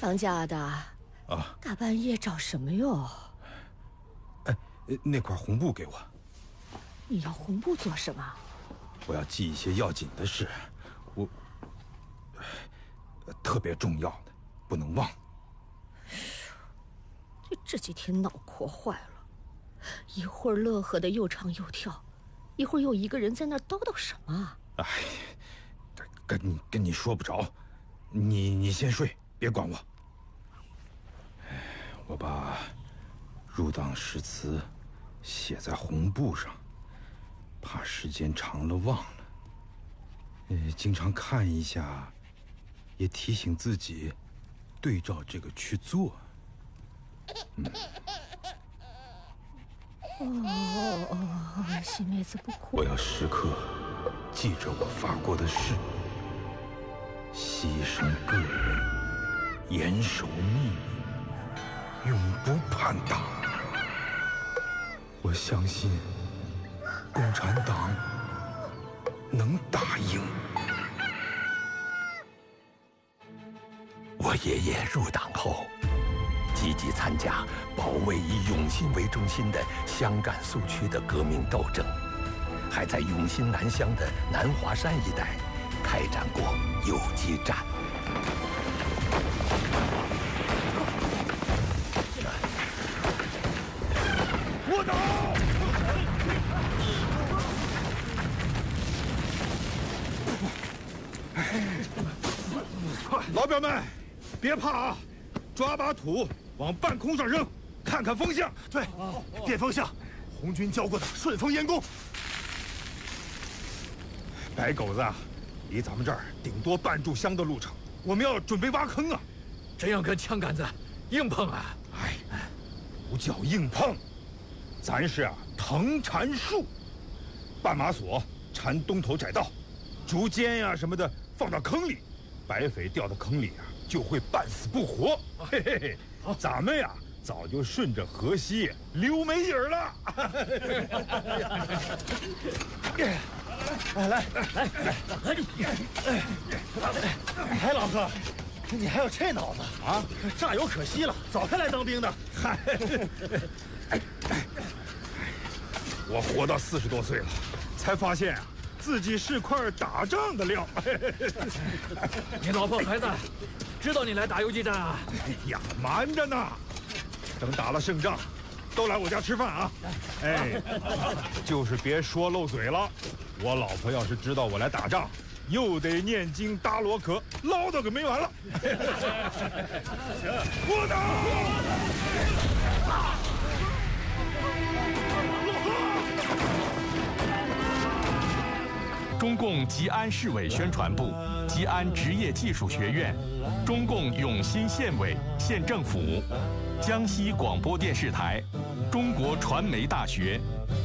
当家的啊， 大半夜找什么哟？ 哎，那块红布给我。 你要红布做什么？ 我要记一些要紧的事，我特别重要的，不能忘。 这几天脑壳坏了，一会儿乐呵的又唱又跳，一会儿又一个人在那儿叨叨什么？ 哎，跟你说不着，你先睡，别管我。我把入党誓词写在红布上，怕时间长了忘了。经常看一下，也提醒自己对照这个去做。 新妹子不哭。 我要时刻记着我发过的誓，牺牲个人，严守秘密，永不叛党。我相信共产党能打赢。 我爷爷入党后，积极参加保卫以永新为中心的湘赣苏区的革命斗争，还在永新南乡的南华山一带开展过游击战。 我倒！老表们，别怕啊！抓把土往半空上扔，看看风向。 对，变风向，红军教过的顺风俨功。 白狗子啊，离咱们这儿顶多半炷香的路程，我们要准备挖坑啊！ 真要跟枪杆子硬碰啊！ 哎，不叫硬碰，咱是藤缠树，绊马索缠东头窄道，竹尖呀什么的放到坑里，白匪掉到坑里就会半死不活。嘿嘿嘿，咱们早就顺着河西溜没影了。 来，哎，老贺，你还有这脑子啊？榨油可惜了，早该来当兵的。 嗨，我活到40多岁了，才发现自己是块打仗的料。 你老婆孩子知道你来打游击战啊？ 哎呀，瞒着呢，等打了胜仗，都来我家吃饭啊！哎，就是别说漏嘴了。我老婆要是知道我来打仗，又得念经搭罗壳，唠叨个没完了。我打！ 中共吉安市委宣传部、吉安职业技术学院、中共永新县委、县政府、江西广播电视台、中国传媒大学、